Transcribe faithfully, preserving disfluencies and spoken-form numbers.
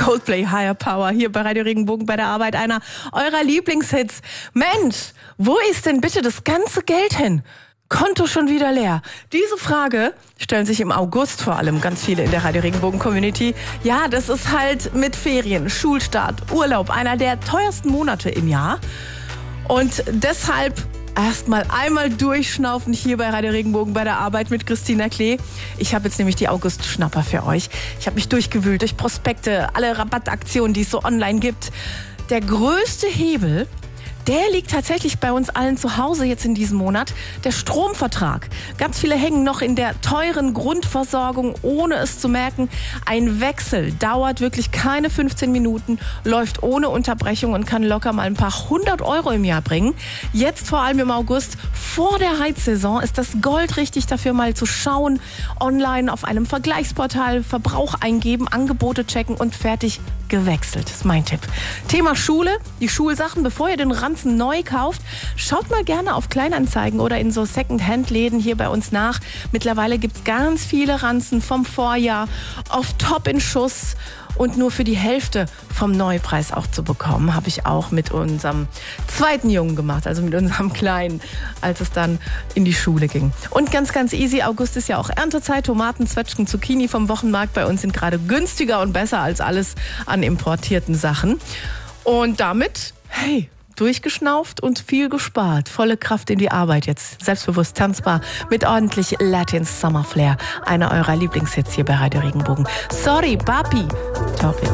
Coldplay, Higher Power, hier bei Radio Regenbogen bei der Arbeit, einer eurer Lieblingshits. Mensch, wo ist denn bitte das ganze Geld hin? Konto schon wieder leer? Diese Frage stellen sich im August vor allem ganz viele in der Radio Regenbogen Community. Ja, das ist halt mit Ferien, Schulstart, Urlaub einer der teuersten Monate im Jahr. Und deshalb erstmal einmal durchschnaufen hier bei Radio Regenbogen bei der Arbeit mit Christina Klee. Ich habe jetzt nämlich die August-Schnapper für euch. Ich habe mich durchgewühlt durch Prospekte, alle Rabattaktionen, die es so online gibt. Der größte Hebel, der liegt tatsächlich bei uns allen zu Hause jetzt in diesem Monat. Der Stromvertrag. Ganz viele hängen noch in der teuren Grundversorgung, ohne es zu merken. Ein Wechsel dauert wirklich keine fünfzehn Minuten, läuft ohne Unterbrechung und kann locker mal ein paar hundert Euro im Jahr bringen. Jetzt vor allem im August, vor der Heizsaison, ist das Gold richtig dafür, mal zu schauen. Online auf einem Vergleichsportal Verbrauch eingeben, Angebote checken und fertig gewechselt. Das ist mein Tipp. Thema Schule, die Schulsachen, bevor ihr den Ranzen neu kauft, schaut mal gerne auf Kleinanzeigen oder in so Second-Hand-Läden hier bei uns nach. Mittlerweile gibt es ganz viele Ranzen vom Vorjahr auf Top in Schuss und nur für die Hälfte vom Neupreis auch zu bekommen. Habe ich auch mit unserem zweiten Jungen gemacht, also mit unserem Kleinen, als es dann in die Schule ging. Und ganz, ganz easy, August ist ja auch Erntezeit. Tomaten, Zwetschgen, Zucchini vom Wochenmarkt bei uns sind gerade günstiger und besser als alles an importierten Sachen. Und damit, hey, durchgeschnauft und viel gespart. Volle Kraft in die Arbeit jetzt. Selbstbewusst tanzbar mit ordentlich Latin Summer Flair. Einer eurer Lieblingshits hier bei Radio Regenbogen. Sorry, Papi. Ciao, bitte.